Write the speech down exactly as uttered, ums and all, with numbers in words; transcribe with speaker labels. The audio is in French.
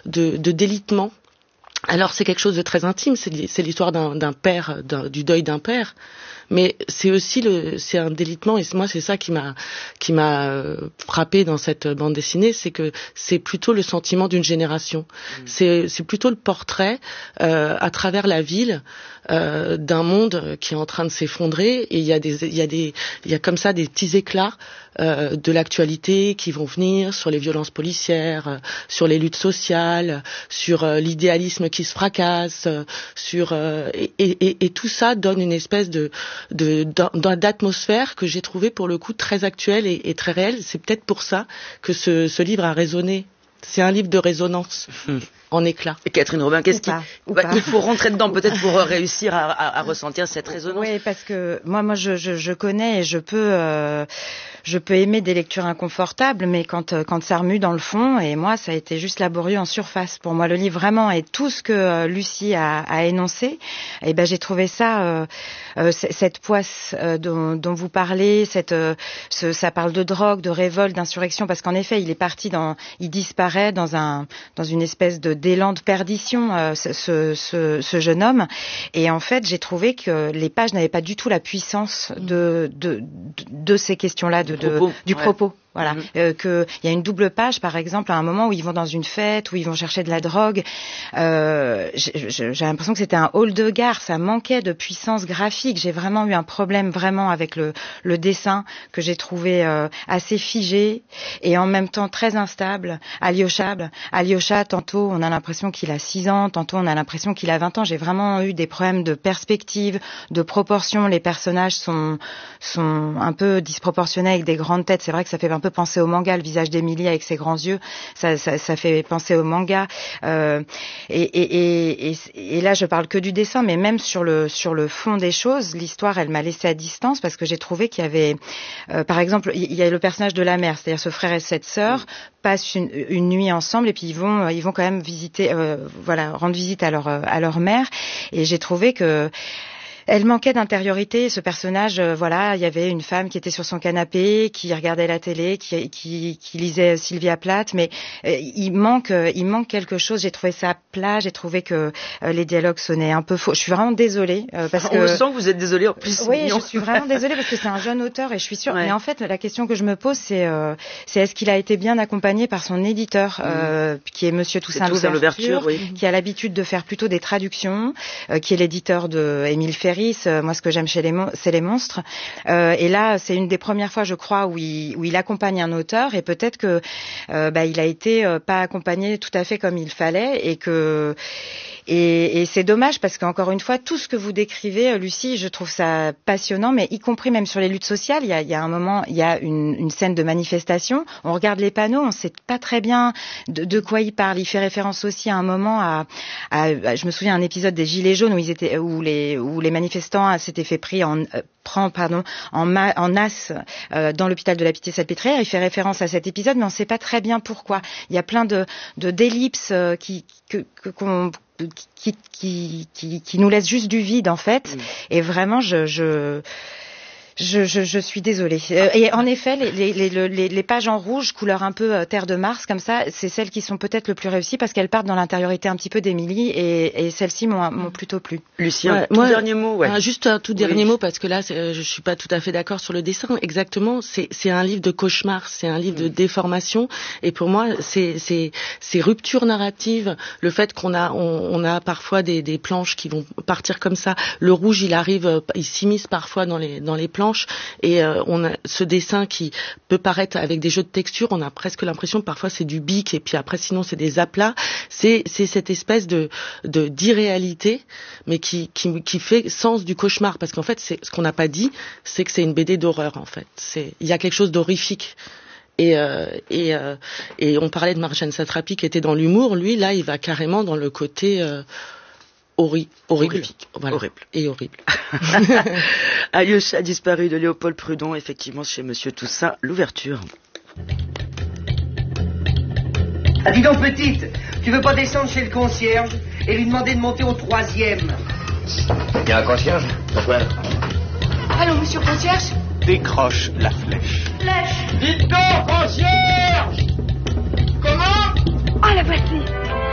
Speaker 1: de, de délitement. Alors c'est quelque chose de très intime, c'est, c'est l'histoire d'un, d'un père, d'un, du deuil d'un père, mais c'est aussi le, c'est un délitement, et moi c'est ça qui m'a, qui m'a euh, frappé dans cette bande dessinée, c'est que c'est plutôt le sentiment d'une génération, mmh. c'est, c'est plutôt le portrait euh, à travers la ville euh, d'un monde qui est en train de s'effondrer, et il y a des, il y a des, il y a comme ça des petits éclats euh, de l'actualité qui vont venir sur les violences policières, euh, sur les luttes sociales, sur euh, l'idéalisme qui se fracasse, euh, sur euh, et, et, et tout ça donne une espèce de, de d'atmosphère que j'ai trouvé pour le coup très actuelle et, et très réelle. C'est peut-être pour ça que ce, ce livre a résonné. C'est un livre de résonance. Mmh. En éclat.
Speaker 2: Et Catherine Robin, qu'est-ce qui... Bah, il faut rentrer dedans peut-être pour réussir à, à, à ressentir cette résonance.
Speaker 3: Oui, parce que moi, moi, je, je, je connais et je peux, euh, je peux aimer des lectures inconfortables, mais quand, quand ça remue dans le fond, et moi, ça a été juste laborieux en surface. Pour moi, le livre vraiment est tout ce que euh, Lucie a, a énoncé. Et ben, j'ai trouvé ça, euh, euh, cette poisse euh, dont, dont vous parlez, cette, euh, ce, ça parle de drogue, de révolte, d'insurrection, parce qu'en effet, il est parti dans, il disparaît dans un, dans une espèce de d'élan de perdition, euh, ce, ce, ce jeune homme. Et en fait, j'ai trouvé que les pages n'avaient pas du tout la puissance de, de, de, de ces questions-là, de, de, propos. du ouais. propos. Voilà, mmh. euh, que il y a une double page, par exemple, à un moment où ils vont dans une fête, où ils vont chercher de la drogue. Euh, j'ai, j'ai l'impression que c'était un hall de gare. Ça manquait de puissance graphique. J'ai vraiment eu un problème vraiment avec le, le dessin que j'ai trouvé euh, assez figé et en même temps très instable. Alyosha, Alyosha, tantôt on a l'impression qu'il a six ans, tantôt on a l'impression qu'il a vingt ans. J'ai vraiment eu des problèmes de perspective, de proportion. Les personnages sont sont un peu disproportionnés avec des grandes têtes. C'est vrai que ça fait un peu penser au manga, le visage d'Emilie avec ses grands yeux, ça, ça, ça fait penser au manga. Euh, et, et, et, et là, je parle que du dessin, mais même sur le sur le fond des choses, l'histoire, elle m'a laissé à distance parce que j'ai trouvé qu'il y avait, euh, par exemple, il y a le personnage de la mère, c'est-à-dire ce frère et cette sœur mmh. passent une, une nuit ensemble et puis ils vont ils vont quand même visiter, euh, voilà, rendre visite à leur à leur mère. Et j'ai trouvé que elle manquait d'intériorité, ce personnage, euh, voilà, il y avait une femme qui était sur son canapé, qui regardait la télé, qui, qui, qui lisait Sylvia Plath, mais euh, il manque, euh, il manque quelque chose. J'ai trouvé ça plat, j'ai trouvé que euh, les dialogues sonnaient un peu faux. Je suis vraiment désolée euh, parce
Speaker 2: On
Speaker 3: que
Speaker 2: le sent que vous êtes désolée en plus.
Speaker 3: Oui,
Speaker 2: mignon.
Speaker 3: Je suis vraiment désolée parce que c'est un jeune auteur et je suis sûre.
Speaker 2: Ouais.
Speaker 3: Mais en fait, la question que je me pose, c'est, euh, c'est est-ce qu'il a été bien accompagné par son éditeur, mmh. euh, qui est Monsieur Toussaint Louverture, Louverture oui. qui a l'habitude de faire plutôt des traductions, euh, qui est l'éditeur de Émile Ferris. Euh, moi, ce que j'aime chez les mon- c'est les monstres. Euh, et là, c'est une des premières fois, je crois, où il, où il accompagne un auteur et peut-être que euh, bah, il a été euh, pas accompagné tout à fait comme il fallait et que et, et c'est dommage parce qu'encore une fois, tout ce que vous décrivez, Lucie, je trouve ça passionnant, mais y compris même sur les luttes sociales. Il y a, il y a un moment, il y a une, une scène de manifestation. On regarde les panneaux, on sait pas très bien de, de quoi il parle. Il fait référence aussi à un moment à, à, à je me souviens un épisode des Gilets jaunes où ils étaient, où les, où les manifestants s'étaient fait pris en, euh, prend, pardon, en, ma, en as euh, dans l'hôpital de la Pitié-Salpêtrière. Il fait référence à cet épisode, mais on ne sait pas très bien pourquoi. Il y a plein de, de d'ellipses euh, qui, que, que, qu'on Qui, qui, qui, qui nous laisse juste du vide en fait. Mmh. Et vraiment, je, je, je, je, je suis désolée. Et en effet, les, les, les, les pages en rouge, couleur un peu Terre de Mars, comme ça, c'est celles qui sont peut-être le plus réussies parce qu'elles partent dans l'intériorité un petit peu d'Émilie et, et celles-ci m'ont, m'ont plutôt plu.
Speaker 2: Lucien, ouais,
Speaker 1: tout
Speaker 2: moi, dernier mot. Ouais.
Speaker 1: Un, juste un tout
Speaker 2: oui.
Speaker 1: dernier mot parce que là, c'est, je suis pas tout à fait d'accord sur le dessin. Exactement, c'est, c'est un livre de cauchemar, c'est un livre mmh. de déformation. Et pour moi, c'est, c'est, c'est rupture narrative. Le fait qu'on a, on, on a parfois des, des planches qui vont partir comme ça. Le rouge, il arrive, il s'immisce parfois dans les, dans les planches. Et euh, on a ce dessin qui peut paraître avec des jeux de texture, on a presque l'impression que parfois c'est du bic et puis après sinon c'est des aplats. C'est, c'est cette espèce de, de d'irréalité, mais qui, qui, qui fait sens du cauchemar parce qu'en fait c'est ce qu'on n'a pas dit, c'est que c'est une B D d'horreur en fait. C'est il y a quelque chose d'horrifique. Et, euh, et, euh, et on parlait de Marjane Satrapi qui était dans l'humour, lui là il va carrément dans le côté euh, Horri- horrible. Voilà.
Speaker 2: Horrible.
Speaker 1: Et horrible.
Speaker 2: Alyosha a disparu de Léopold Prudon, effectivement, chez Monsieur Toussaint Louverture.
Speaker 4: Ah, dis donc, petite, tu veux pas descendre chez le concierge et lui demander de monter au troisième?
Speaker 5: Il y a un concierge? Pourquoi?
Speaker 6: Allô, monsieur le concierge?
Speaker 5: Décroche la flèche.
Speaker 6: Flèche!
Speaker 4: Dites donc, concierge! Comment?
Speaker 6: Oh, la voici!